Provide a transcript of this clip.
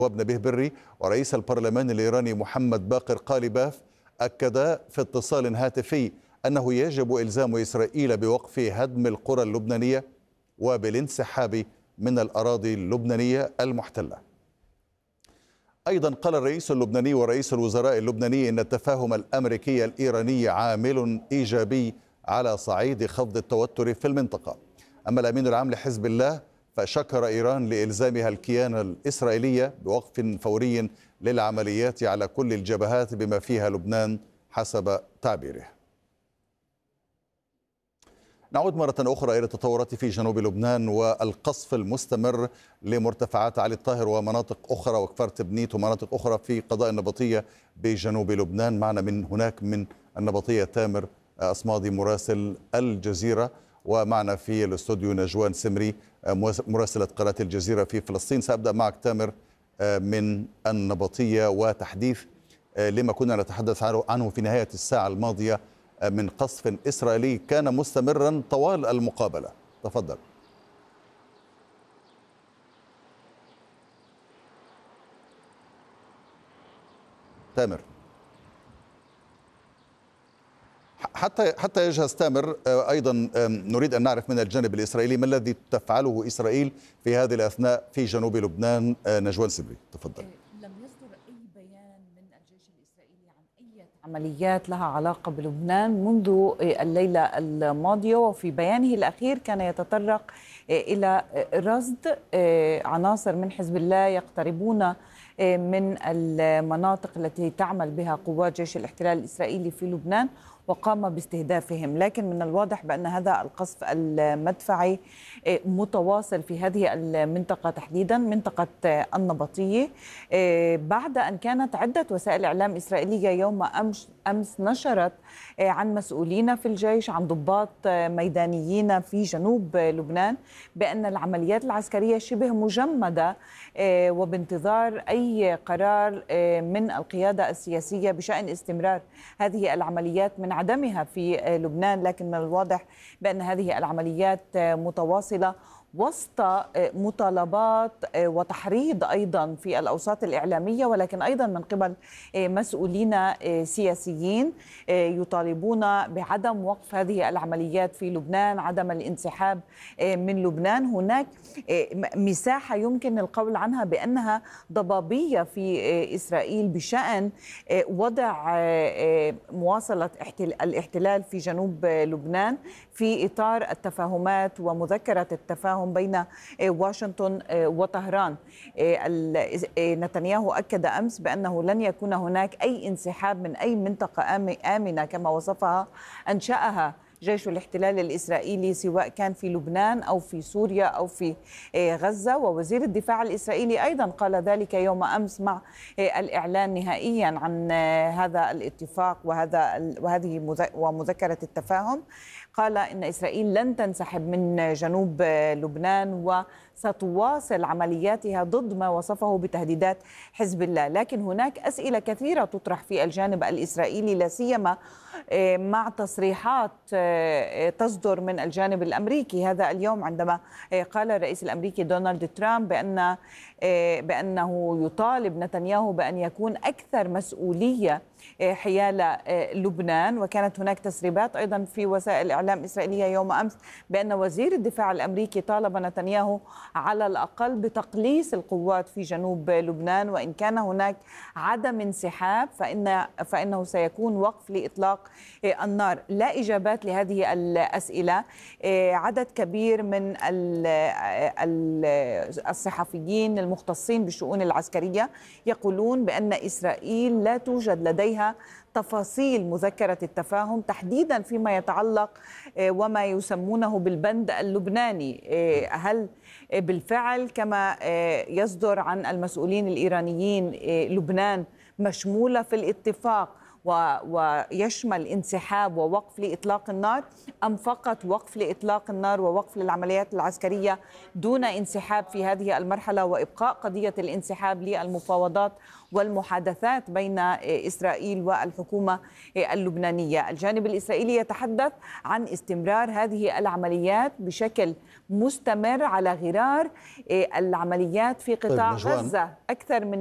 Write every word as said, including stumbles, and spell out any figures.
وابن به بري ورئيس البرلمان الإيراني محمد باقر قالباف أكد في اتصال هاتفي أنه يجب إلزام إسرائيل بوقف هدم القرى اللبنانية وبالانسحاب من الأراضي اللبنانية المحتلة. أيضا قال الرئيس اللبناني ورئيس الوزراء اللبناني إن التفاهم الأمريكي الإيراني عامل إيجابي على صعيد خفض التوتر في المنطقة. أما الأمين العام لحزب الله فشكر إيران لإلزامها الكيان الإسرائيلي بوقف فوري للعمليات على كل الجبهات بما فيها لبنان حسب تعبيره. نعود مرة أخرى إلى التطورات في جنوب لبنان والقصف المستمر لمرتفعات علي الطاهر ومناطق أخرى وكفر تبنيت ومناطق أخرى في قضاء النبطية بجنوب لبنان. معنا من هناك من النبطية تامر أصمادي مراسل الجزيرة، ومعنا في الاستوديو نجوان سمري مراسلة قناة الجزيرة في فلسطين. سأبدأ معك تامر من النبطية وتحديث لما كنا نتحدث عنه في نهاية الساعة الماضية من قصف إسرائيلي كان مستمرا طوال المقابلة. تفضل تامر. حتى حتى يجهز تامر، أيضا نريد أن نعرف من الجانب الإسرائيلي ما الذي تفعله إسرائيل في هذه الأثناء في جنوب لبنان. نجوان سبري تفضل. لم يصدر أي بيان من الجيش الإسرائيلي عن أي عمليات لها علاقة بلبنان منذ الليلة الماضية، وفي بيانه الأخير كان يتطرق إلى رصد عناصر من حزب الله يقتربون من المناطق التي تعمل بها قوات جيش الاحتلال الإسرائيلي في لبنان وقام باستهدافهم. لكن من الواضح بأن هذا القصف المدفعي متواصل في هذه المنطقة تحديدا منطقة النبطية، بعد أن كانت عدة وسائل إعلام إسرائيلية يوم أمس, أمس نشرت عن مسؤولين في الجيش عن ضباط ميدانيين في جنوب لبنان بأن العمليات العسكرية شبه مجمدة وبانتظار أي قرار من القيادة السياسية بشأن استمرار هذه العمليات من عدمها في لبنان. لكن من الواضح بأن هذه العمليات متواصلة وسط مطالبات وتحريض أيضا في الأوساط الإعلامية، ولكن أيضا من قبل مسؤولين سياسيين يطالبون بعدم وقف هذه العمليات في لبنان، عدم الانسحاب من لبنان. هناك مساحة يمكن القول عنها بأنها ضبابية في إسرائيل بشأن وضع مواصلة الاحتلال في جنوب لبنان في إطار التفاهمات ومذكرة التفاهم بين واشنطن وطهران. نتنياهو أكد أمس بأنه لن يكون هناك أي انسحاب من أي منطقة آمنة كما وصفها أنشأها جيش الاحتلال الإسرائيلي، سواء كان في لبنان أو في سوريا أو في غزة. ووزير الدفاع الإسرائيلي أيضا قال ذلك يوم أمس مع الإعلان نهائيا عن هذا الاتفاق وهذا وهذه ومذكرة التفاهم. قال إن إسرائيل لن تنسحب من جنوب لبنان وستواصل عملياتها ضد ما وصفه بتهديدات حزب الله. لكن هناك أسئلة كثيرة تطرح في الجانب الإسرائيلي، لا سيما مع تصريحات تصدر من الجانب الأمريكي هذا اليوم، عندما قال الرئيس الأمريكي دونالد ترامب بأن بأنه يطالب نتنياهو بأن يكون أكثر مسؤولية حيال لبنان. وكانت هناك تسريبات أيضا في وسائل الإعلام الإسرائيلية يوم أمس بأن وزير الدفاع الأمريكي طالب نتنياهو على الأقل بتقليص القوات في جنوب لبنان، وإن كان هناك عدم انسحاب فإن فإنه سيكون وقف لإطلاق النار. لا إجابات لهذه الأسئلة. عدد كبير من الصحفيين المختصين بالشؤون العسكرية يقولون بأن إسرائيل لا توجد لديها تفاصيل مذكرة التفاهم تحديدا فيما يتعلق وما يسمونه بالبند اللبناني. هل بالفعل كما يصدر عن المسؤولين الإيرانيين لبنان مشمولة في الاتفاق ويشمل انسحاب ووقف لإطلاق النار، أم فقط وقف لإطلاق النار ووقف للعمليات العسكرية دون انسحاب في هذه المرحلة، وإبقاء قضية الانسحاب للمفاوضات والمحادثات بين إسرائيل والحكومة اللبنانية. الجانب الإسرائيلي يتحدث عن استمرار هذه العمليات بشكل مستمر على غرار العمليات في قطاع طيب غزة. أكثر من